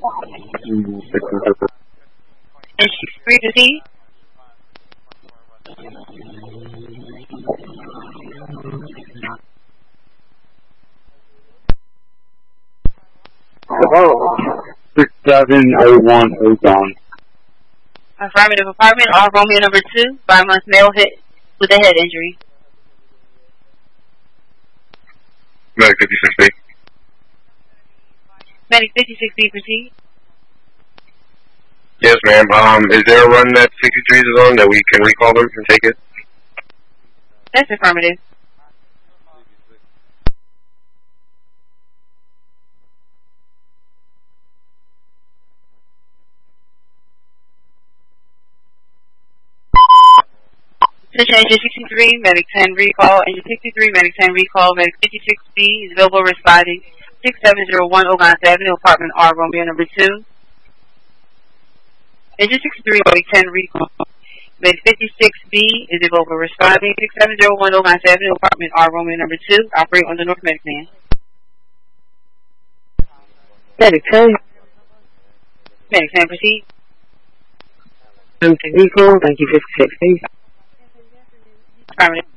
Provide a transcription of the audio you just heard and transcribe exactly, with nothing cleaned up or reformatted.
And she's free to see. Hello. six seven oh one Ozone. Affirmative apartment, all Romeo number two, five months male hit with a head injury. Medic fifty-six B. Medic fifty-six B, proceed. Yes, ma'am. Um, is there a run that sixty-three is on that we can recall them and take it? That's affirmative. Attention engine sixty-three, medic ten recall, engine sixty-three, medic ten recall, medic fifty-six B is available responding six seven zero one Ogontz Avenue, apartment R, Romeo number two. Engine sixty-three, medic ten recall, medic fifty-six B is available responding six seven zero one Ogontz Avenue, apartment R, Romeo number two, operate on the North Medic Man. Medic ten. Medic ten, proceed. ten recall, thank you, fifty-six B. Affirmative.